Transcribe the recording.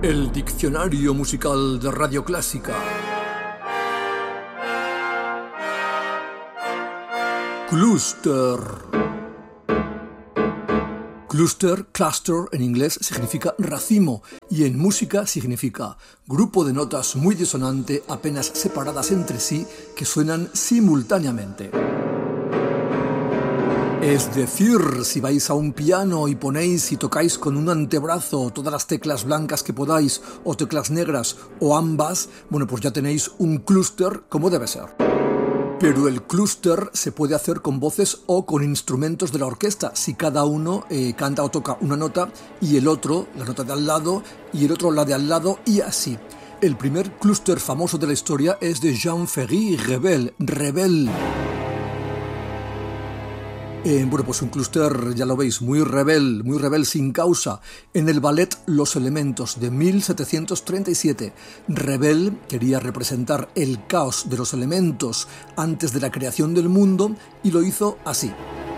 El diccionario musical de Radio Clásica. Cluster. Cluster en inglés significa racimo y en música significa grupo de notas muy disonante, apenas separadas entre sí, que suenan simultáneamente. Es decir, si vais a un piano y ponéis y tocáis con un antebrazo todas las teclas blancas que podáis, o teclas negras, o ambas, bueno, pues ya tenéis un clúster como debe ser. Pero el clúster se puede hacer con voces o con instrumentos de la orquesta, si cada uno canta o toca una nota y el otro, la nota de al lado, y el otro la de al lado, y así. El primer clúster famoso de la historia es de Jean-Ferry Rebel. Bueno, pues un clúster, ya lo veis, muy rebel sin causa. En el ballet Los Elementos de 1737, Rebel quería representar el caos de los elementos antes de la creación del mundo y lo hizo así.